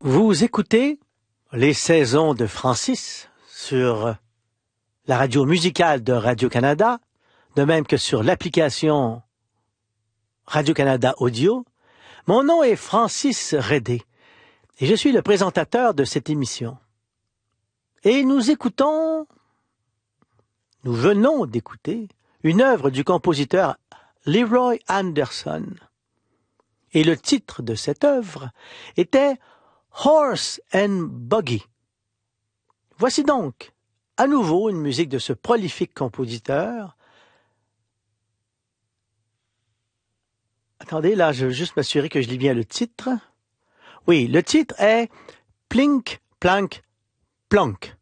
Vous écoutez les saisons de Francis sur la radio musicale de Radio-Canada, de même que sur l'application Radio-Canada Audio. Mon nom est Francis Redé et je suis le présentateur de cette émission. Et nous venons d'écouter une œuvre du compositeur Leroy Anderson. Et le titre de cette œuvre était Horse and Buggy. Voici donc à nouveau une musique de ce prolifique compositeur. Attendez, là, je veux juste m'assurer que je lis bien le titre. Oui, le titre est Plink, Plank, Plonk.